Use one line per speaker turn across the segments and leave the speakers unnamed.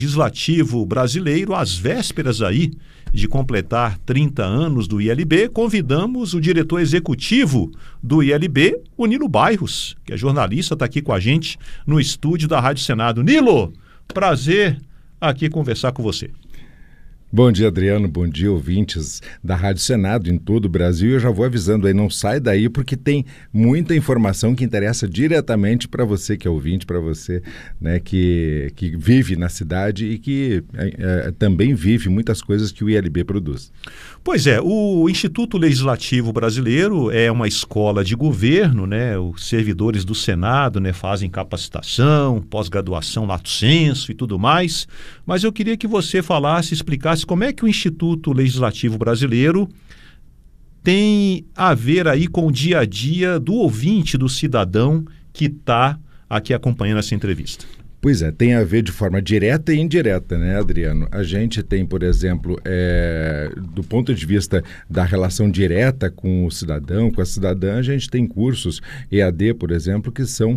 Legislativo brasileiro, às vésperas aí de completar 30 anos do ILB, convidamos o diretor executivo do ILB, o Nilo Bairros, que é jornalista, está aqui com a gente no estúdio da Rádio Senado. Nilo, prazer aqui conversar com você.
Bom dia, Adriano. Bom dia, ouvintes da Rádio Senado em todo o Brasil. Eu já vou avisando aí, não sai daí, porque tem muita informação que interessa diretamente para você que é ouvinte, para você, né, que vive na cidade e que também vive muitas coisas que o ILB produz.
Pois é, o Instituto Legislativo Brasileiro é uma escola de governo, né? Os servidores do Senado, né, fazem capacitação, pós-graduação, lato sensu e tudo mais. Mas eu queria que você falasse, explicasse como é que o Instituto Legislativo Brasileiro tem a ver aí com o dia a dia do ouvinte, do cidadão que está aqui acompanhando essa entrevista.
Pois é, tem a ver de forma direta e indireta, né, Adriano? A gente tem, por exemplo, do ponto de vista da relação direta com o cidadão, com a cidadã, a gente tem cursos EAD, por exemplo, que são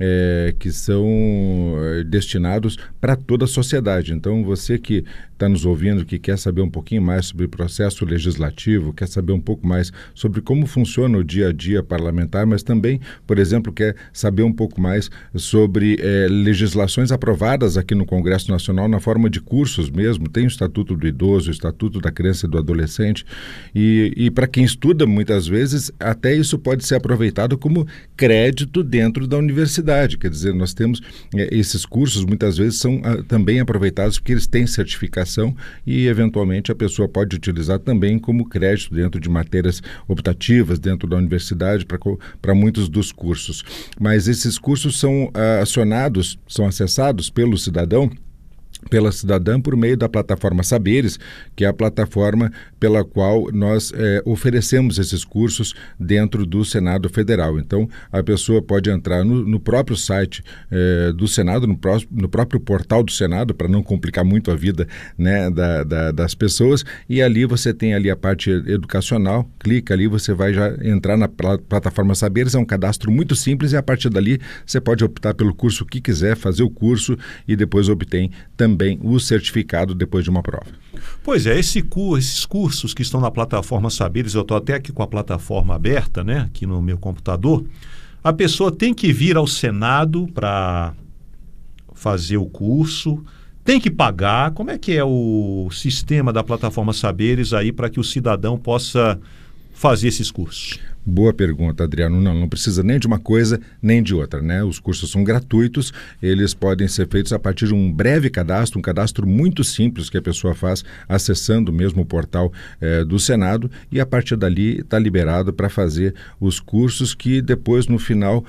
destinados para toda a sociedade. Então, você que está nos ouvindo, que quer saber um pouquinho mais sobre o processo legislativo, quer saber um pouco mais sobre como funciona o dia a dia parlamentar, mas também, por exemplo, quer saber um pouco mais sobre legislações aprovadas aqui no Congresso Nacional na forma de cursos mesmo. Tem o Estatuto do Idoso, o Estatuto da Criança e do Adolescente, e para quem estuda, muitas vezes, até isso pode ser aproveitado como crédito dentro da universidade. Quer dizer, nós temos esses cursos, muitas vezes são também aproveitados porque eles têm certificação e, eventualmente, a pessoa pode utilizar também como crédito dentro de matérias optativas dentro da universidade para muitos dos cursos. Mas esses cursos são são acessados pelo cidadão, pela cidadã, por meio da plataforma Saberes, que é a plataforma pela qual nós oferecemos esses cursos dentro do Senado Federal. Então, a pessoa pode entrar no próprio site do Senado, no próprio portal do Senado, para não complicar muito a vida, né, das pessoas, e ali você tem ali a parte educacional, clica ali, você vai já entrar na plataforma Saberes, é um cadastro muito simples e a partir dali você pode optar pelo curso que quiser, fazer o curso e depois obtém também o certificado depois de uma prova.
Pois é, esses cursos que estão na plataforma Saberes, eu estou até aqui com a plataforma aberta, né, aqui no meu computador, a pessoa tem que vir ao Senado para fazer o curso, tem que pagar. Como é que é o sistema da plataforma Saberes aí para que o cidadão possa fazer esses cursos?
Boa pergunta, Adriano. Não precisa nem de uma coisa nem de outra, né? Os cursos são gratuitos, eles podem ser feitos a partir de um breve cadastro, um cadastro muito simples que a pessoa faz acessando mesmo o portal do Senado, e a partir dali está liberado para fazer os cursos que depois, no final,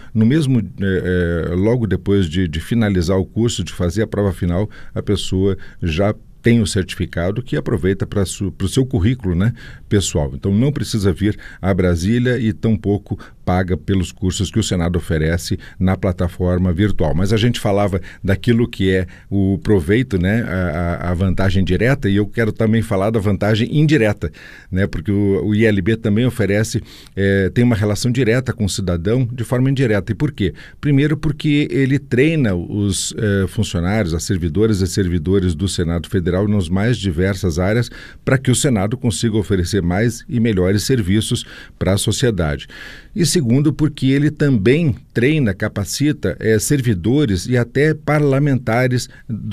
logo depois de finalizar o curso, de fazer a prova final, a pessoa já tem o certificado que aproveita para o seu currículo, né, pessoal. Então não precisa vir a Brasília e tampouco paga pelos cursos que o Senado oferece na plataforma virtual. Mas a gente falava daquilo que é o proveito, né, a vantagem direta, e eu quero também falar da vantagem indireta, né, porque o ILB também oferece, tem uma relação direta com o cidadão de forma indireta. E por quê? Primeiro porque ele treina os funcionários, as servidoras e servidores do Senado Federal nas mais diversas áreas para que o Senado consiga oferecer mais e melhores serviços para a sociedade. E segundo, porque ele também treina, capacita servidores e até parlamentares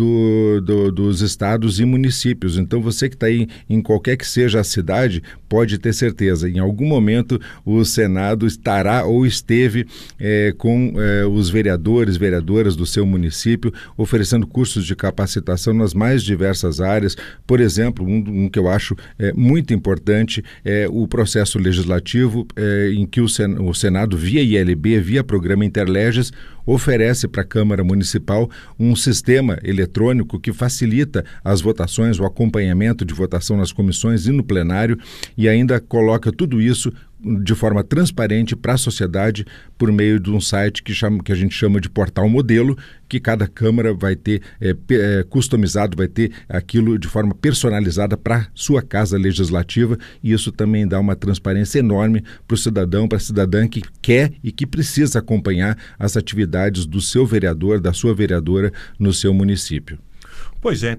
dos estados e municípios. Então, você que está aí em qualquer que seja a cidade, pode ter certeza, em algum momento o Senado estará ou esteve com os vereadoras do seu município, oferecendo cursos de capacitação nas mais diversas áreas. Por exemplo, um que eu acho muito importante é o processo legislativo, em que o Senado, via ILB, via Programa Interleges, oferece para a Câmara Municipal um sistema eletrônico que facilita as votações, o acompanhamento de votação nas comissões e no plenário, e ainda coloca tudo isso de forma transparente para a sociedade por meio de um site que a gente chama de portal modelo, que cada Câmara vai ter customizado, vai ter aquilo de forma personalizada para sua casa legislativa, e isso também dá uma transparência enorme para o cidadão, para a cidadã que quer e que precisa acompanhar as atividades do seu vereador, da sua vereadora no seu município.
Pois é.